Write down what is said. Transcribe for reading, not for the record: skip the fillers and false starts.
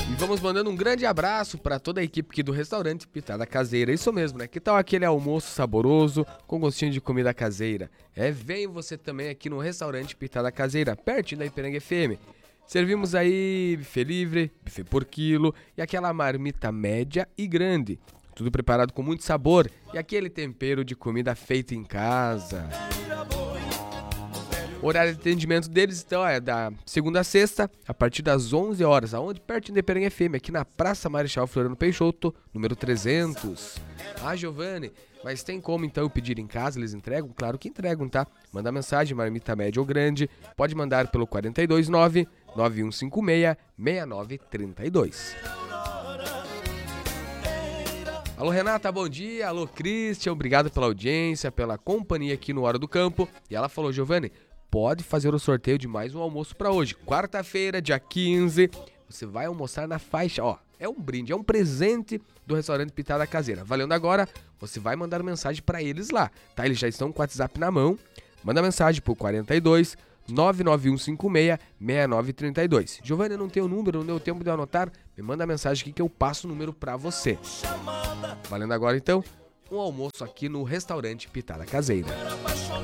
E vamos mandando um grande abraço para toda a equipe aqui do restaurante Pitada Caseira. Isso mesmo, né? Que tal aquele almoço saboroso com gostinho de comida caseira? Vem você também aqui no restaurante Pitada Caseira, pertinho da Ipiranga FM. Servimos aí buffet livre, buffet por quilo e aquela marmita média e grande. Tudo preparado com muito sabor e aquele tempero de comida feita em casa. O horário de atendimento deles, então, é da segunda a sexta, a partir das 11 horas, aonde? Perto da Ipiranga FM, aqui na Praça Marechal Floriano Peixoto, número 300. Ah, Giovanni, mas tem como, então, pedir em casa? Eles entregam? Claro que entregam, tá? Manda mensagem, marmita média ou grande, pode mandar pelo 429-9156-6932. Alô, Renata, bom dia. Alô, Christian, obrigado pela audiência, pela companhia aqui no Hora do Campo. E ela falou, Giovanni, pode fazer o sorteio de mais um almoço para hoje. Quarta-feira, dia 15, você vai almoçar na faixa. Ó, é um brinde, é um presente do restaurante Pitada Caseira. Valendo agora, você vai mandar mensagem para eles lá, tá? Eles já estão com o WhatsApp na mão. Manda mensagem por 42 99156-6932. Giovanni, eu não tenho o número, não deu tempo de eu anotar. Me manda mensagem aqui que eu passo o número para você. Valendo agora, então, um almoço aqui no restaurante Pitada Caseira.